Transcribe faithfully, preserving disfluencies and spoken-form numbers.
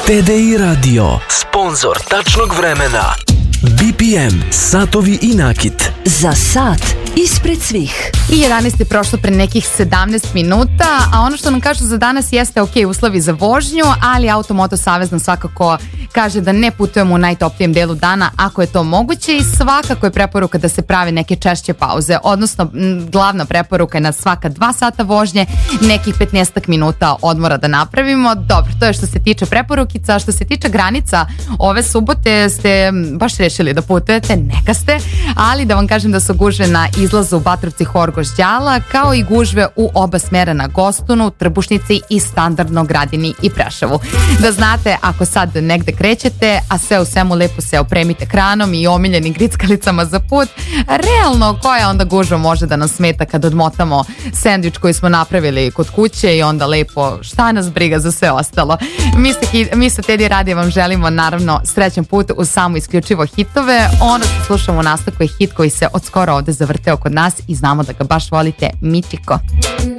T D I Radio, sponzor tačnog vremena. B P M, satovi i nakit. Za sat ispred svih. I jedanaest je prošlo pre nekih sedamnaest minuta, a ono što nam kažu za danas jeste ok, uslovi za vožnju, ali Automoto Savez nam svakako kaže da ne putujemo u najtoplijem delu dana ako je to moguće i svakako je preporuka da se prave neke češće pauze, odnosno m, glavna preporuka je na svaka dva sata vožnje nekih petnaest minuta odmora da napravimo. Dobro, to je što se tiče preporukica. Što se tiče granica, ove subote ste baš rešili da putujete, neka ste, ali da vam kažem da su gužve na izlazu Batrovci, Horgoš, Đala, kao i gužve u oba smera na Gostunu, Trbušnici i standardno Gradini i Preševu. Da znate, ako sad negde krećete, a sve u svemu lepo se opremite hranom i omiljenim grickalicama za put, realno koja onda gužva može da nam smeta kad odmotamo sendvič koji smo napravili kod kuće i onda lepo šta nas briga za sve ostalo. Mi sa, mi sa T D I Radio vam želimo naravno srećan put uz samo isključivo hitove. Ono što slušamo u nastavku je hit koji se od skoro ovde zavrteo kod nas i znamo da ga baš volite, Mičiko.